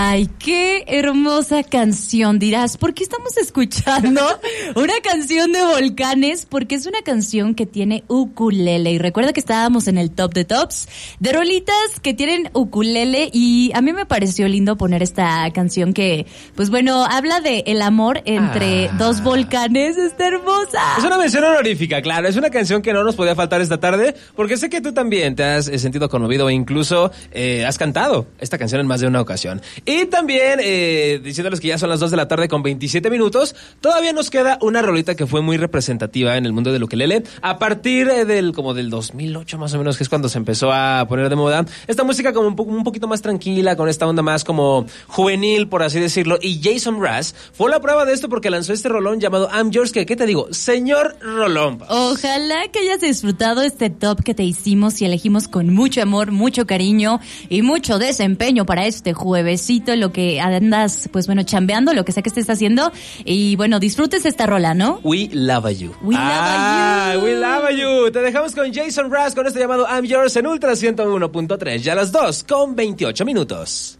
Ay, qué hermosa canción. Dirás, ¿por qué estamos escuchando una canción de Volcanes? Porque es una canción que tiene ukulele. Y recuerda que estábamos en el top de tops de rolitas que tienen ukulele. Y a mí me pareció lindo poner esta canción que, pues bueno, habla de el amor entre dos volcanes. Está hermosa. Es una mención honorífica, claro. Es una canción que no nos podía faltar esta tarde, porque sé que tú también te has sentido conmovido e incluso has cantado esta canción en más de una ocasión. Y también, diciéndoles que ya son las 2 de la tarde con 27 minutos, todavía nos queda una rolita que fue muy representativa en el mundo del ukelele. A partir del 2008 más o menos, que es cuando se empezó a poner de moda esta música como un poquito más tranquila, con esta onda más como juvenil, por así decirlo. Y Jason Mraz fue la prueba de esto porque lanzó este rolón llamado I'm Yours, que, ¿qué te digo? Señor rolón. Ojalá que hayas disfrutado este top que te hicimos y elegimos con mucho amor, mucho cariño y mucho desempeño para este juevesito, lo que andas, pues bueno, chambeando, lo que sea que estés haciendo. Y bueno, disfrutes esta rola, ¿no? We Love You. We Love You. We Love You. Te dejamos con Jason Mraz con este llamado I'm Yours en Ultra 101.3. Ya las 2 con 28 minutos.